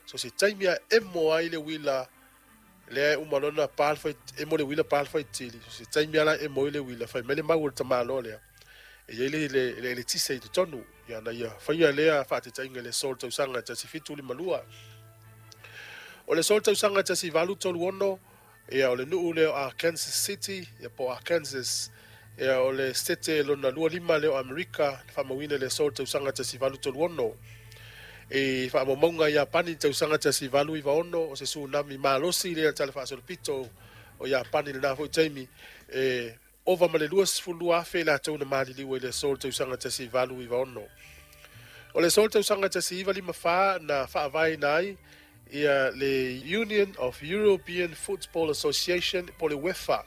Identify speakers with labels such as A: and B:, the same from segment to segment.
A: so se taimia e mo ai le wila le umalona pal fai e mo le wila pal fai tili so se taimia la e mo le wila fai mele mau ta malo le e le tise te tonu ya na ia fai le fa te tainga le sol tau sanga ta si fitu le malua o le sol tau sanga ta si valu tolu ono e o le nuu le a Kansas City e po a Kansas e o le stete lona lua lima le o Amerika fa mawina le sol tau sanga ta si valu tolu ono e fa mo monga ya pani tau sanga ta si valu I va ono o se tsunami malosi le tala fa sol pito o ya pani le na fo taimi e ova male luas fulua fe la tau na mali liwe le sol tau sanga ta si valu I va ono o le sol tau sanga ta si vali mafa na fa vai nai ia le Union of European Football Association po le UEFA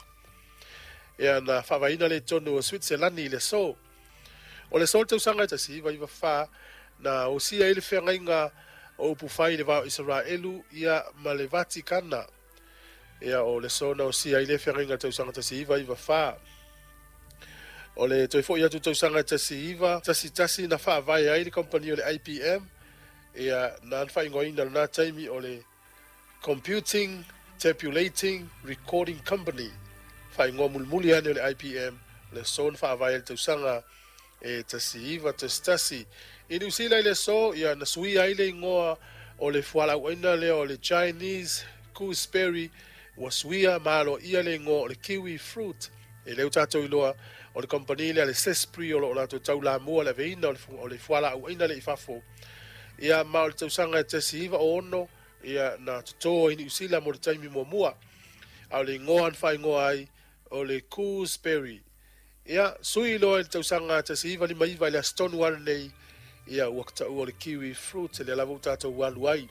A: ia na fa vai na le tonu o Switzerland le so o le sol tau sanga ta si vai fa na o sia ele whengainga o upufai le vau Israelu ia ma le Vatikana. Ia o le sona o sia ele whengainga tau sanga tasi iwa iwa wha. O le toi fo ia tu tau sanga tasi iwa, tasi na wha vai ai le company o le IPM. Ia na anwha ingoina na taimi o le Computing, Tabulating, Recording Company. Wha ingoa mulmuli ane o le IPM. Le sona wha vai le tau sanga e tasi iwa tasi. I New Zealand le so ia na sui ai le ngoa o le fuala uina le o le Chinese gooseberry wa suia malo ia le ngoa o le kiwi fruit e le utato iloa o le company le Sespri o la to tau la mua le veina o le fuala uina le ifafo ia ma o le tausanga te siva o ono ia na toto I New Zealand mo le taimi mua au le ngoa an fai ngoa ai o le gooseberry ia sui lo le tausanga te siva li maiva le stone one nei ia wakta o le kiwi fruit le lava tato walu ai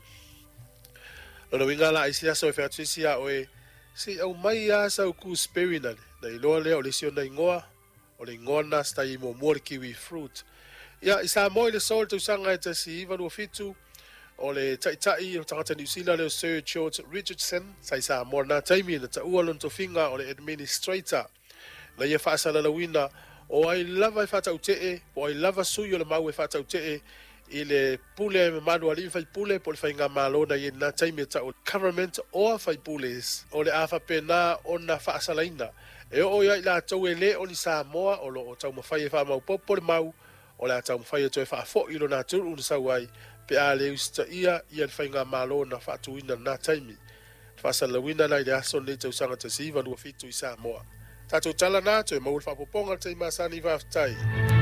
A: lo winga la isia so fe atisia o e si au mai asa o gooseberry na ilo le o le sio na ingoa o le ngona sta I mo le kiwi fruit ia isa mo le sol tu sanga te si valu fitu o le tai o tangata New Zealand le Sir George Richardson sai sa mo na taimi na ta ualon to finga o le administrator na ia fa sala la wina o ai lava I fata utee, o ai lava sui o le mau e fata utee, I le pule me manu ali fai pule, po le fai ngā malona I na taimi ta o government o fai pules, o le afa pena o na fa asalaina. E o ia I la tau e le o ni Samoa, o lo o tau mawhai e wha mau popo le mau, o la tau mawhai e toi wha fo ilo na turu una sauai, pe a le usta ia le fai ngā malona fa atuina na taimi. Fa asalawina na I le aso le tau sanga ta siva lua fitu I Samoa. Tato tala na to e maul fa poponga te masani va tai.